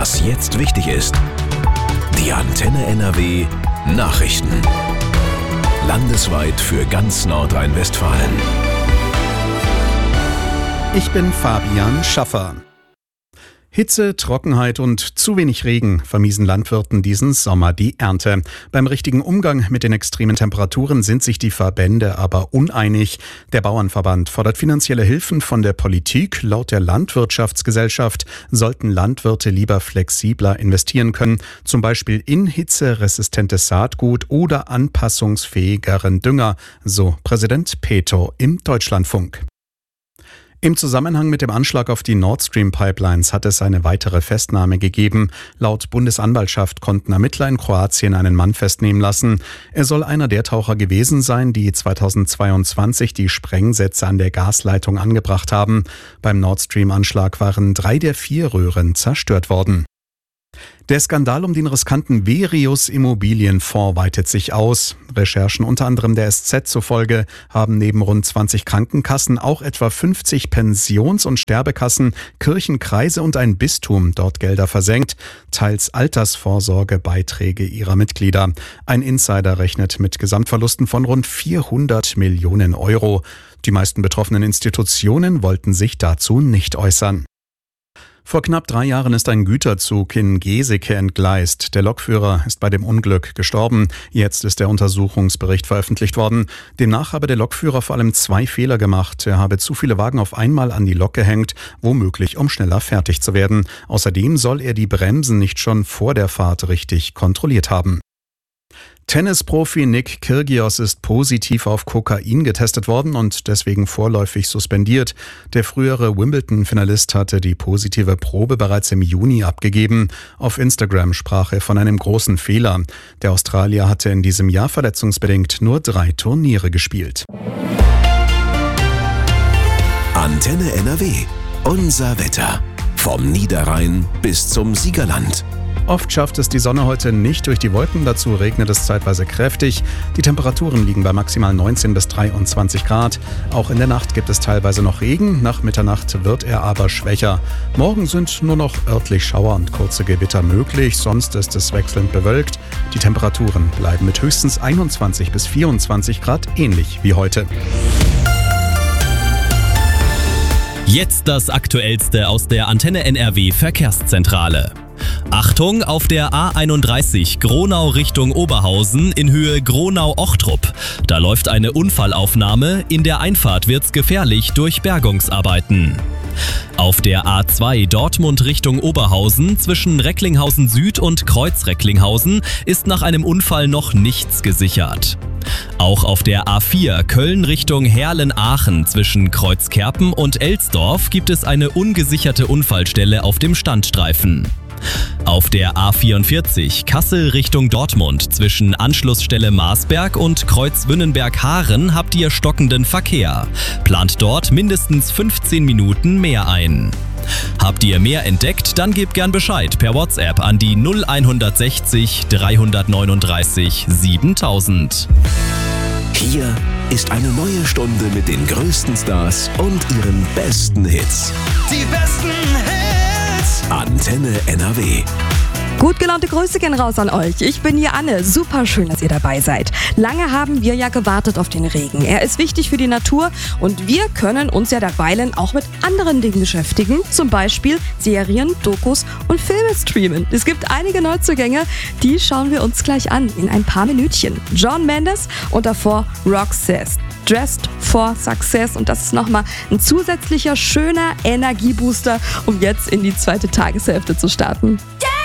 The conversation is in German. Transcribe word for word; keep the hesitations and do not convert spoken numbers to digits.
Was jetzt wichtig ist. Die Antenne N R W Nachrichten. Landesweit für ganz Nordrhein-Westfalen. Ich bin Fabian Schaffer. Hitze, Trockenheit und zu wenig Regen vermiesen Landwirten diesen Sommer die Ernte. Beim richtigen Umgang mit den extremen Temperaturen sind sich die Verbände aber uneinig. Der Bauernverband fordert finanzielle Hilfen von der Politik. Laut der Landwirtschaftsgesellschaft sollten Landwirte lieber flexibler investieren können, zum Beispiel in hitzeresistentes Saatgut oder anpassungsfähigeren Dünger, so Präsident Peto im Deutschlandfunk. Im Zusammenhang mit dem Anschlag auf die Nord Stream Pipelines hat es eine weitere Festnahme gegeben. Laut Bundesanwaltschaft konnten Ermittler in Kroatien einen Mann festnehmen lassen. Er soll einer der Taucher gewesen sein, die zweitausendzweiundzwanzig die Sprengsätze an der Gasleitung angebracht haben. Beim Nord Stream-Anschlag waren drei der vier Röhren zerstört worden. Der Skandal um den riskanten Verius Immobilienfonds weitet sich aus. Recherchen unter anderem der S Z zufolge haben neben rund zwanzig Krankenkassen auch etwa fünfzig Pensions- und Sterbekassen, Kirchen, Kreise und ein Bistum dort Gelder versenkt, teils Altersvorsorgebeiträge ihrer Mitglieder. Ein Insider rechnet mit Gesamtverlusten von rund vierhundert Millionen Euro. Die meisten betroffenen Institutionen wollten sich dazu nicht äußern. Vor knapp drei Jahren ist ein Güterzug in Geseke entgleist. Der Lokführer ist bei dem Unglück gestorben. Jetzt ist der Untersuchungsbericht veröffentlicht worden. Demnach habe der Lokführer vor allem zwei Fehler gemacht. Er habe zu viele Wagen auf einmal an die Lok gehängt, womöglich um schneller fertig zu werden. Außerdem soll er die Bremsen nicht schon vor der Fahrt richtig kontrolliert haben. Tennisprofi Nick Kyrgios ist positiv auf Kokain getestet worden und deswegen vorläufig suspendiert. Der frühere Wimbledon-Finalist hatte die positive Probe bereits im Juni abgegeben. Auf Instagram sprach er von einem großen Fehler. Der Australier hatte in diesem Jahr verletzungsbedingt nur drei Turniere gespielt. Antenne N R W. Unser Wetter. Vom Niederrhein bis zum Siegerland. Oft schafft es die Sonne heute nicht durch die Wolken, dazu regnet es zeitweise kräftig. Die Temperaturen liegen bei maximal neunzehn bis dreiundzwanzig Grad. Auch in der Nacht gibt es teilweise noch Regen, nach Mitternacht wird er aber schwächer. Morgen sind nur noch örtlich Schauer und kurze Gewitter möglich, sonst ist es wechselnd bewölkt. Die Temperaturen bleiben mit höchstens einundzwanzig bis vierundzwanzig Grad ähnlich wie heute. Jetzt das Aktuellste aus der Antenne N R W Verkehrszentrale. Achtung, auf der A einunddreißig Gronau Richtung Oberhausen in Höhe Gronau-Ochtrup. Da läuft eine Unfallaufnahme, in der Einfahrt wird's gefährlich durch Bergungsarbeiten. Auf der A zwei Dortmund Richtung Oberhausen zwischen Recklinghausen Süd und Kreuz-Recklinghausen ist nach einem Unfall noch nichts gesichert. Auch auf der A vier Köln Richtung Herlen-Aachen zwischen Kreuzkerpen und Elsdorf gibt es eine ungesicherte Unfallstelle auf dem Standstreifen. Auf der A vierundvierzig Kassel Richtung Dortmund zwischen Anschlussstelle Marsberg und Kreuz Wünnenberg-Haaren habt ihr stockenden Verkehr. Plant dort mindestens fünfzehn Minuten mehr ein. Habt ihr mehr entdeckt, dann gebt gern Bescheid per WhatsApp an die null hundertsechzig dreihundertneununddreißig siebentausend. Hier ist eine neue Stunde mit den größten Stars und ihren besten Hits. Die besten Hits! Antenne N R W. Gut gelaunte Grüße gehen raus an euch. Ich bin hier Anne. Super schön, dass ihr dabei seid. Lange haben wir ja gewartet auf den Regen. Er ist wichtig für die Natur und wir können uns ja derweilen auch mit anderen Dingen beschäftigen. Zum Beispiel Serien, Dokus und Filme streamen. Es gibt einige Neuzugänge, die schauen wir uns gleich an in ein paar Minütchen. Shawn Mendes und davor Roxas. Dressed for Success und das ist nochmal ein zusätzlicher schöner Energiebooster, um jetzt in die zweite Tageshälfte zu starten. Yeah!